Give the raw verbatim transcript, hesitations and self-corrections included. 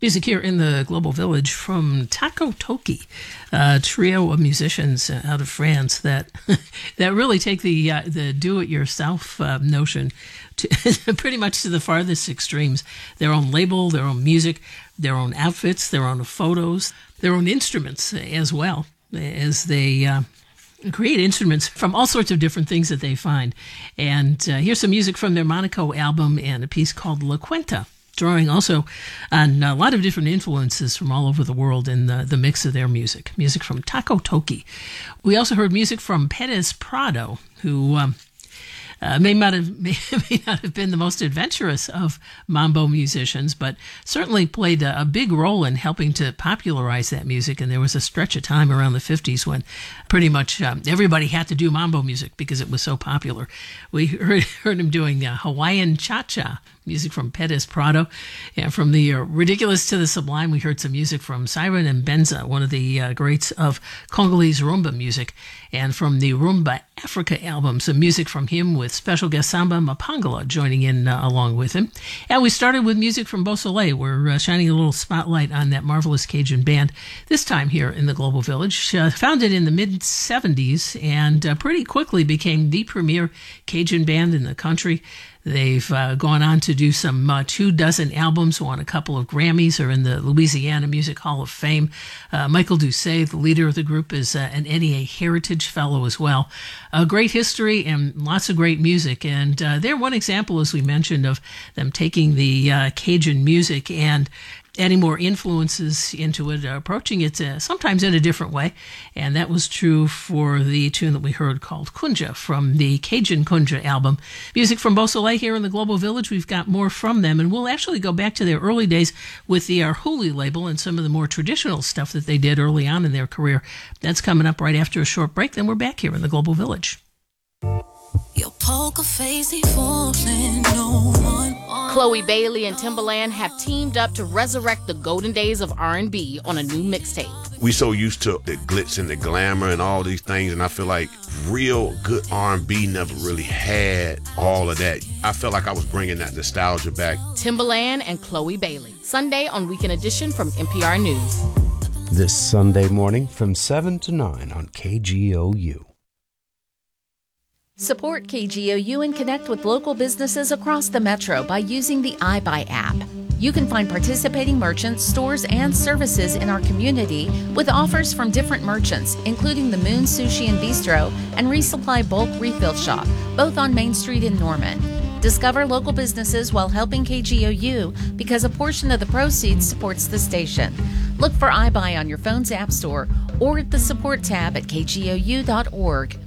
Music here in the Global Village from Taco Toki, a trio of musicians out of France that that really take the uh, the do-it-yourself uh, notion to pretty much to the farthest extremes. Their own label, their own music, their own outfits, their own photos, their own instruments as well, as they uh, create instruments from all sorts of different things that they find. And uh, here's some music from their Monaco album and a piece called La Cuenta, drawing also on a lot of different influences from all over the world in the, the mix of their music. Music from Taco Toki. We also heard music from Perez Prado, who um, uh, may, not have, may, may not have been the most adventurous of mambo musicians, but certainly played a, a big role in helping to popularize that music. And there was a stretch of time around the fifties when pretty much um, everybody had to do mambo music because it was so popular. We heard, heard him doing uh, Hawaiian Cha-Cha, music from Perez Prado. And from the uh, ridiculous to the sublime, we heard some music from Siren and Benza, one of the uh, greats of Congolese rumba music. And from the Rumba Africa album, some music from him with special guest Samba Mapangala joining in uh, along with him. And we started with music from Beausoleil. We're uh, shining a little spotlight on that marvelous Cajun band, this time here in the Global Village. Uh, founded in the mid-seventies and uh, pretty quickly became the premier Cajun band in the country. They've uh, gone on to do some uh, two dozen albums, won a couple of Grammys, are in the Louisiana Music Hall of Fame. Uh, Michael Doucet, the leader of the group, is uh, an N E A Heritage Fellow as well. A great history and lots of great music. And uh, they're one example, as we mentioned, of them taking the uh, Cajun music and adding more influences into it, uh, approaching it uh, sometimes in a different way. And that was true for the tune that we heard called Kunja from the Cajun Kunja album. Music from Beausoleil here in the Global Village. We've got more from them, and we'll actually go back to their early days with the Arhuli label and some of the more traditional stuff that they did early on in their career. That's coming up right after a short break. Then we're back here in the Global Village. Your poker face ain't falling, no one. Chloe Bailey and Timbaland have teamed up to resurrect the golden days of R and B on a new mixtape. We so used to the glitz and the glamour and all these things, and I feel like real good R and B never really had all of that. I felt like I was bringing that nostalgia back. Timbaland and Chloe Bailey, Sunday on Weekend Edition from N P R News. This Sunday morning from seven to nine on K G O U. Support K G O U and connect with local businesses across the metro by using the iBuy app. You can find participating merchants, stores, and services in our community with offers from different merchants, including the Moon Sushi and Bistro and Resupply Bulk Refill Shop, both on Main Street in Norman. Discover local businesses while helping K G O U because a portion of the proceeds supports the station. Look for iBuy on your phone's app store or at the support tab at K G O U dot org.